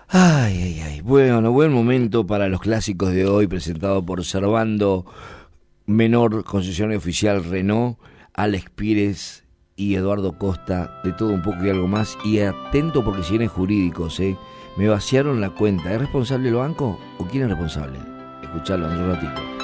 Ay, ay, ay. Bueno, buen momento para los clásicos de hoy, presentado por Servando Menor, concesionario oficial Renault, Alex Pires y Eduardo Costa, de todo un poco y algo más. Y atento porque si vienen jurídicos, me vaciaron la cuenta. ¿Es responsable el banco o quién es responsable? Escuchalo en un ratito.